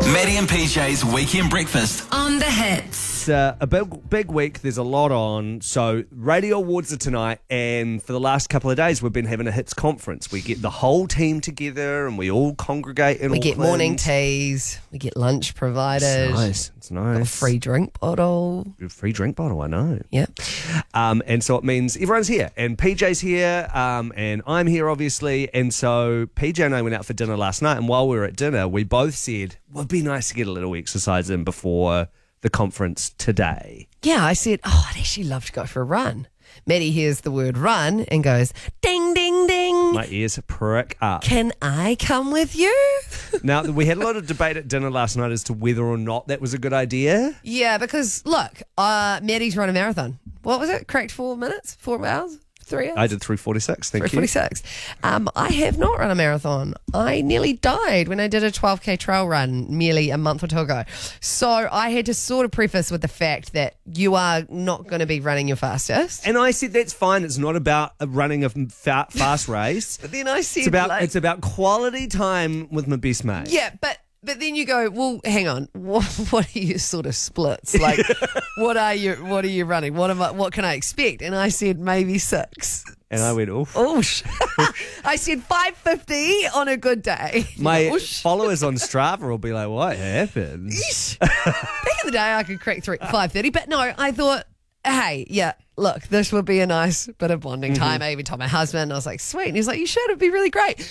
Maddie and PJ's Weekend Breakfast. On the hits. It's a big week. There's a lot on. So Radio Awards are tonight, and for the last couple of days, we've been having a hits conference. We get the whole team together, and we all congregate in We Auckland. get morning teas. We get lunch provided. It's nice. A free drink bottle. Free drink bottle, I know. Yep. And so it means everyone's here, and PJ's here, and I'm here, obviously. And so PJ and I went out for dinner last night, and while we were at dinner, we both said, well, it'd be nice to get a little exercise in before the conference today. Yeah, I said, I'd actually love to go for a run. Maddie hears the word run and goes, ding, ding, ding. My ears prick up. Can I come with you? Now, we had a lot of debate at dinner last night as to whether or not that was a good idea. Yeah, because look, Maddie's run a marathon. What was it? Cracked 4 minutes? 4 hours? 3 hours? I did 3:46, thank you. 3:46. I have not run a marathon. I nearly died when I did a 12K trail run nearly a month or two ago. So I had to sort of preface with the fact that you are not going to be running your fastest. And I said, that's fine. It's not about running a fast race. But then I said, It's about quality time with my best mate. yeah, but then you go, well, hang on, what are your sort of splits? Like, what are you running? What can I expect? And I said maybe 6. And I went, oof. Oh, I said 5:50 on a good day. My followers on Strava will be like, what happened? Back in the day, I could crack 5:30, but no, I thought, hey, yeah, look, this would be a nice bit of bonding time. I even told my husband, I was like, sweet. And he's like, you should, it'd be really great.